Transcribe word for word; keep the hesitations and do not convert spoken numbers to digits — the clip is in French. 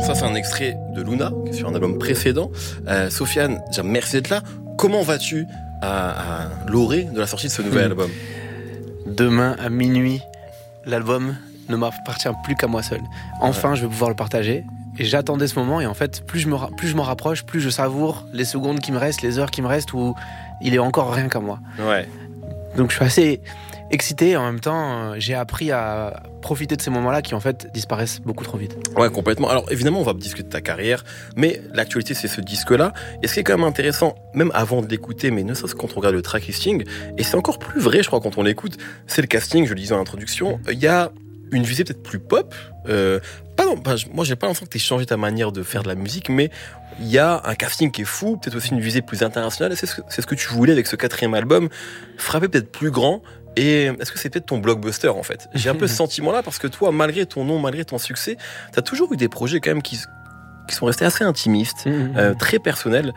Ça, c'est un extrait de Luna, qui est sur un album précédent. Euh, Sofiane, déjà, merci d'être là. Comment vas-tu à, à l'orée de la sortie de ce nouvel mmh. album ? Demain, à minuit, l'album ne m'appartient plus qu'à moi seul. Enfin, ouais. je vais pouvoir le partager. Et j'attendais ce moment, et en fait, plus je, me ra- plus je m'en rapproche, plus je savoure les secondes qui me restent, les heures qui me restent, où il est encore rien qu'à moi. Ouais. Donc je suis assez excité, et en même temps, j'ai appris à profiter de ces moments-là qui, en fait, disparaissent beaucoup trop vite. Ouais, complètement. Alors, évidemment, on va discuter de ta carrière, mais l'actualité, c'est ce disque-là. Et ce qui est quand même intéressant, même avant de l'écouter, mais ne serait-ce que quand on regarde le track listing, et c'est encore plus vrai, je crois, quand on l'écoute, c'est le casting, je le disais en introduction, il y a une visée peut-être plus pop. Euh, pas non, pas, moi, j'ai pas l'impression que tu aies changé ta manière de faire de la musique, mais il y a un casting qui est fou, peut-être aussi une visée plus internationale. Et c'est ce que, c'est ce que tu voulais avec ce quatrième album, frapper peut-être plus grand. Et est-ce que c'est peut-être ton blockbuster, en fait ? J'ai un peu ce sentiment-là, parce que toi, malgré ton nom, malgré ton succès, t'as toujours eu des projets quand même qui, qui sont restés assez intimistes, mmh. euh, très personnels.